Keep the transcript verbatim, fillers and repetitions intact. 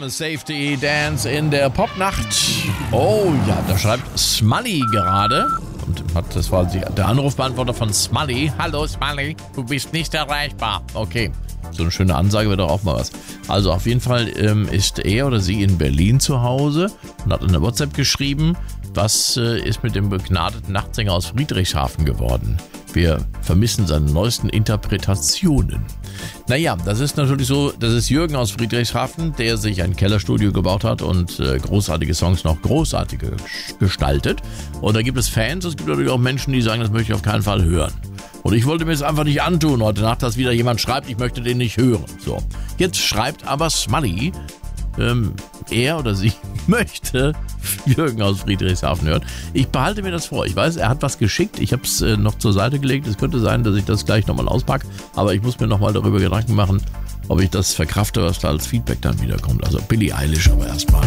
Name Safety Dance in der Popnacht. Oh ja, da schreibt Smully gerade. Und hat, das war die, der Anrufbeantworter von Smully. Hallo Smully, du bist nicht erreichbar. Okay, so eine schöne Ansage wäre doch auch mal was. Also auf jeden Fall ähm, ist er oder sie in Berlin zu Hause und hat eine WhatsApp geschrieben, was äh, ist mit dem begnadeten Nachtsänger aus Friedrichshafen geworden. Wir vermissen seine neuesten Interpretationen. Naja, das ist natürlich so, das ist Jürgen aus Friedrichshafen, der sich ein Kellerstudio gebaut hat und äh, großartige Songs noch großartige gestaltet. Und da gibt es Fans, es gibt natürlich auch Menschen, die sagen, das möchte ich auf keinen Fall hören. Und ich wollte mir es einfach nicht antun heute Nacht, dass wieder jemand schreibt, ich möchte den nicht hören. So, jetzt schreibt aber Smully, ähm, er oder sie möchte Jürgen aus Friedrichshafen hören. Ich behalte mir das vor. Ich weiß, er hat was geschickt. Ich habe es äh, noch zur Seite gelegt. Es könnte sein, dass ich das gleich nochmal auspacke. Aber ich muss mir nochmal darüber Gedanken machen, ob ich das verkrafte, was da als Feedback dann wiederkommt. Also Billie Eilish aber erstmal.